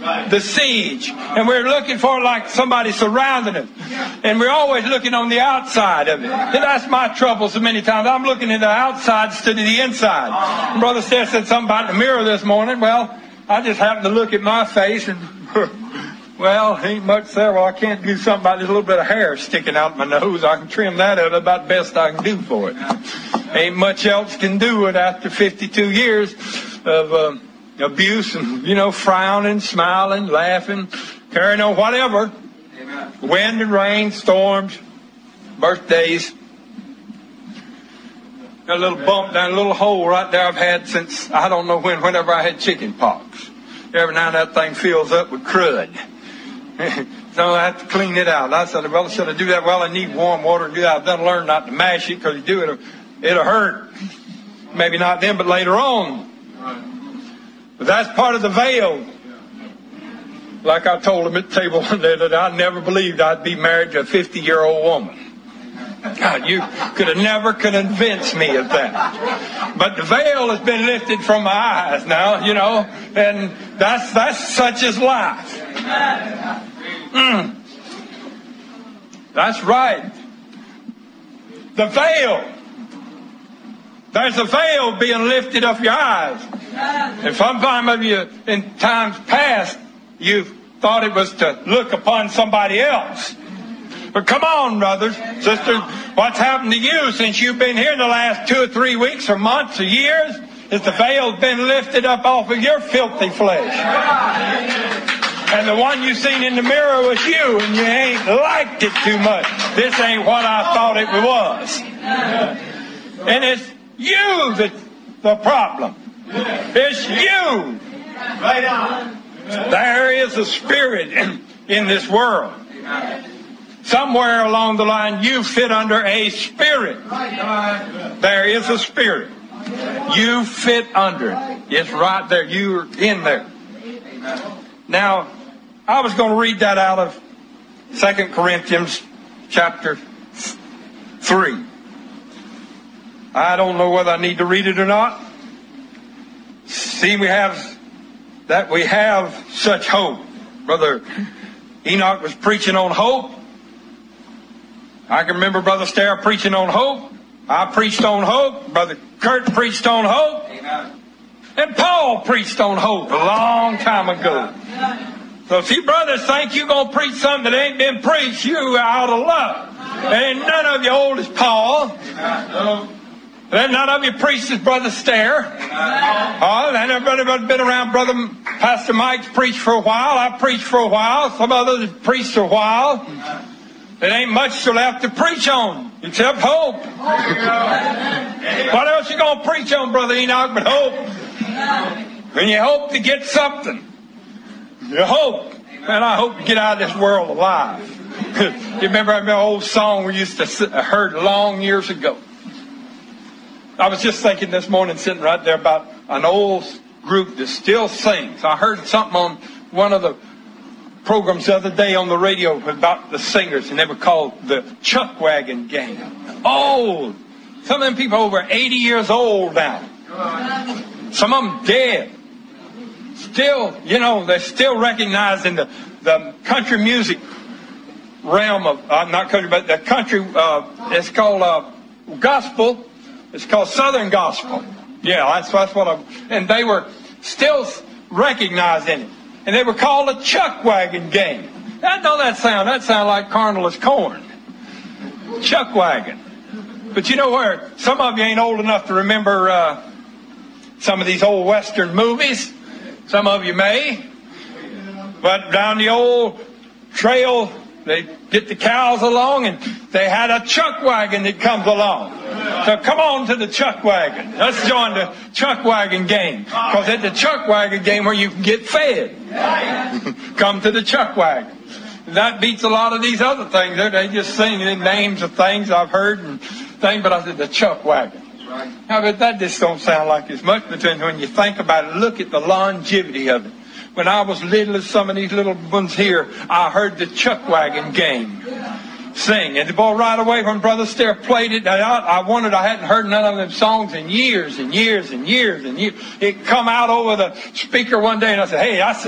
the siege. And we're looking for like somebody surrounding us. And we're always looking on the outside of it. And that's my trouble so many times. I'm looking at the outside instead of the inside. And Brother Steph said something about the mirror this morning. Well, I just happened to look at my face and... Well, ain't much there. Well, I can't do something about this little bit of hair sticking out my nose. I can trim that out about the best I can do for it. Ain't much else can do it after 52 years of abuse and, frowning, smiling, laughing, carrying on, whatever. Amen. Wind and rain, storms, birthdays. Got a little bump down, a little hole right there I've had since, I don't know whenever I had chicken pox. Every now and then that thing fills up with crud. So I have to clean it out. I said, well, should I do that? Well, I need warm water to do that. I've done learn not to mash it because you do it, it'll hurt. Maybe not then, but later on. But that's part of the veil. Like I told him at the table one day that I never believed I'd be married to a 50-year-old woman. God, you could have never convinced me of that. But the veil has been lifted from my eyes now, and that's such as life. That's right. The veil. There's a veil being lifted off your eyes. And some of you in times past, you've thought it was to look upon somebody else. But come on, brothers, sisters, what's happened to you since you've been here in the last 2 or 3 weeks or months or years is the veil's been lifted up off of your filthy flesh. And the one you seen in the mirror was you, and you ain't liked it too much. This ain't what I thought it was. And it's you that's the problem. It's you. Right on. There is a spirit in this world. Somewhere along the line, you fit under a spirit. There is a spirit. You fit under it. It's right there. You're in there. Now, I was going to read that out of 2 Corinthians chapter 3. I don't know whether I need to read it or not. See, we have such hope. Brother Enoch was preaching on hope. I can remember Brother Stair preaching on hope. I preached on hope. Brother Kurt preached on hope. Amen. And Paul preached on hope a long time ago. So if you brothers think you're going to preach something that ain't been preached, you are out of luck. Ain't none of you old as Paul. Then none of you preached as Brother Stair. Then everybody been around Brother Pastor Mike's preached for a while. I preached for a while. Some others have preached for a while. There ain't much left to preach on except hope. What else you going to preach on, Brother Enoch, but hope? When you hope to get something, you hope. And I hope to get out of this world alive. You remember that old song we used to heard long years ago? I was just thinking this morning, sitting right there, about an old group that still sings. I heard something on one of the programs the other day on the radio about the singers, and they were called the Chuck Wagon Gang. Old. Some of them people over 80 years old now. Some of them dead. Still, they're still recognized in the country music realm of, not country, but the country, it's called gospel. It's called Southern Gospel. Yeah, that's what and they were still recognized in it. And they were called the Chuck Wagon Gang. I know that sound. That sounds like carnal as corn. Chuck Wagon. But you know where? Some of you ain't old enough to remember some of these old Western movies. Some of you may. But down the old trail, they get the cows along, and they had a chuck wagon that comes along. So come on to the chuck wagon. Let's join the Chuck Wagon Gang. Because at the Chuck Wagon Gang where you can get fed. Come to the Chuck Wagon. That beats a lot of these other things. They just sing the names of things I've heard and things, but I said the Chuck Wagon. Now, but that just don't sound like as much, but when you think about it, look at the longevity of it. When I was little as some of these little ones here, I heard the Chuck Wagon Gang sing. And the boy, right away when Brother Stair played it, I wondered, I hadn't heard none of them songs in years and years and years and years. It come out over the speaker one day, and I said, hey,